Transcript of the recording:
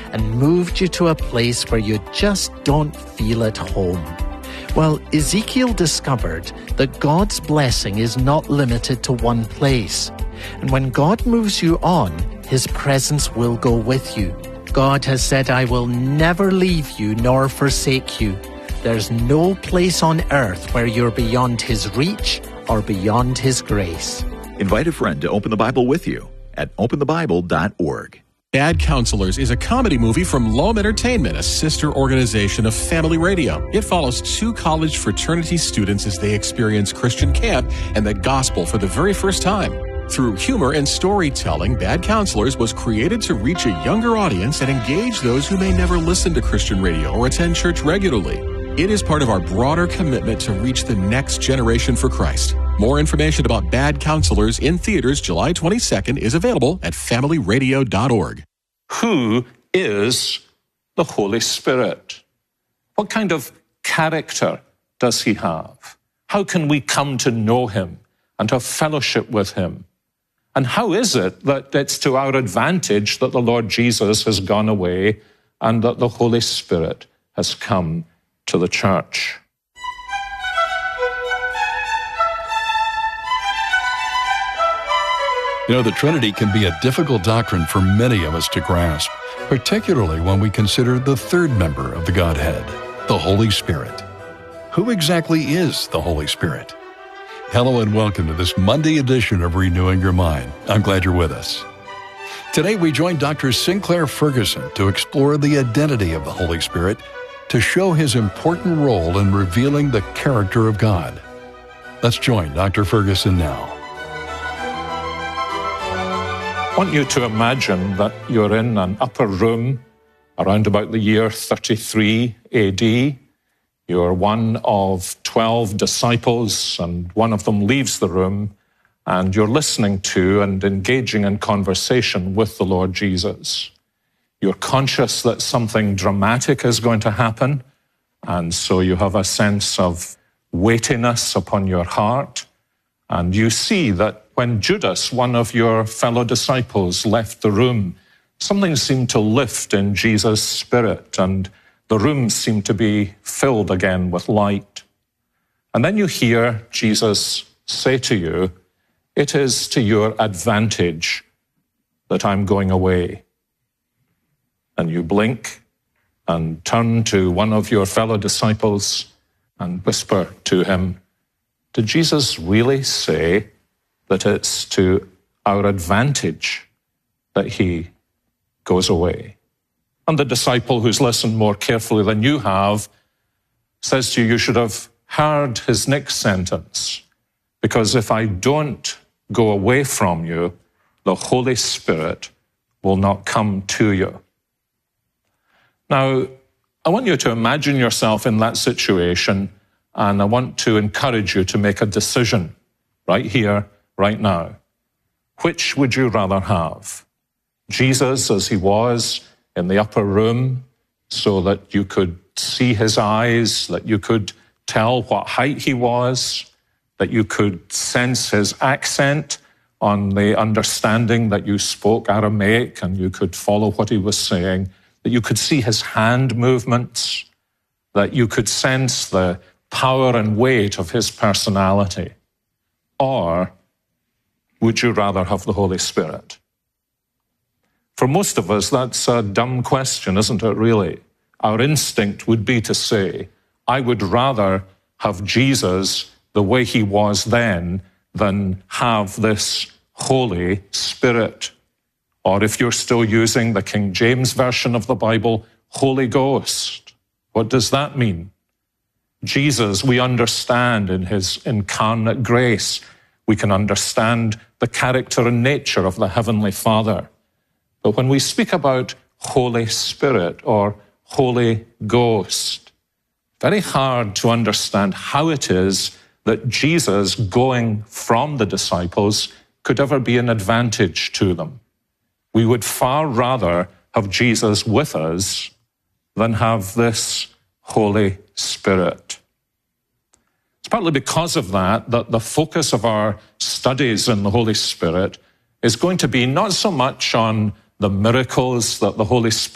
and moved you to a place where you just don't feel at home. Well, Ezekiel discovered that God's blessing is not limited to one place. And when God moves you on, His presence will go with you. God has said, "I will never leave you nor forsake you." There's no place on earth where you're beyond His reach or beyond His grace. Invite a friend to open the Bible with you at openthebible.org. Bad Counselors is a comedy movie from Loam Entertainment, a sister organization of Family Radio. It follows two college fraternity students as they experience Christian camp and the gospel for the very first time. Through humor and storytelling, Bad Counselors was created to reach a younger audience and engage those who may never listen to Christian radio or attend church regularly. It is part of our broader commitment to reach the next generation for Christ. More information about Bad Counselors in theaters July 22nd is available at familyradio.org. Who is the Holy Spirit? What kind of character does He have? How can we come to know Him and have fellowship with Him? And how is it that it's to our advantage that the Lord Jesus has gone away and that the Holy Spirit has come to the church? You know, the Trinity can be a difficult doctrine for many of us to grasp, particularly when we consider the third member of the Godhead, the Holy Spirit. Who exactly is the Holy Spirit? Hello and welcome to this Monday edition of Renewing Your Mind. I'm glad you're with us. Today we join Dr. Sinclair Ferguson to explore the identity of the Holy Spirit to show His important role in revealing the character of God. Let's join Dr. Ferguson now. I want you to imagine that you're in an upper room around about the year 33 AD. You're one of 12 disciples, and one of them leaves the room, and you're listening to and engaging in conversation with the Lord Jesus. You're conscious that something dramatic is going to happen, and so you have a sense of weightiness upon your heart, and you see that when Judas, one of your fellow disciples, left the room, something seemed to lift in Jesus' spirit, and the room seemed to be filled again with light. And then you hear Jesus say to you, "It is to your advantage that I'm going away." And you blink and turn to one of your fellow disciples and whisper to him, "Did Jesus really say that it's to our advantage that He goes away?" And the disciple who's listened more carefully than you have says to you, "You should have heard his next sentence, because if I don't go away from you, the Holy Spirit will not come to you." Now, I want you to imagine yourself in that situation, and I want to encourage you to make a decision right here, right now. Which would you rather have? Jesus as He was in the upper room, so that you could see His eyes, that you could tell what height He was, that you could sense His accent on the understanding that you spoke Aramaic and you could follow what He was saying, that you could see His hand movements, that you could sense the power and weight of His personality? Or would you rather have the Holy Spirit? For most of us, that's a dumb question, isn't it, really? Our instinct would be to say, I would rather have Jesus the way He was then than have this Holy Spirit. Or if you're still using the King James Version of the Bible, Holy Ghost. What does that mean? Jesus, we understand in His incarnate grace. We can understand the character and nature of the Heavenly Father. But when we speak about Holy Spirit or Holy Ghost, very hard to understand how it is that Jesus going from the disciples could ever be an advantage to them. We would far rather have Jesus with us than have this Holy Spirit. It's partly because of that the focus of our studies in the Holy Spirit is going to be not so much on the miracles that the Holy Spirit